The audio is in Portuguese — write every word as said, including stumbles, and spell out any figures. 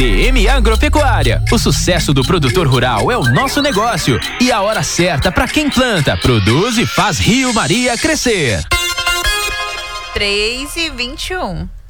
D M Agropecuária. O sucesso do produtor rural é o nosso negócio e a hora certa para quem planta, produz e faz Rio Maria crescer. três e vinte e um.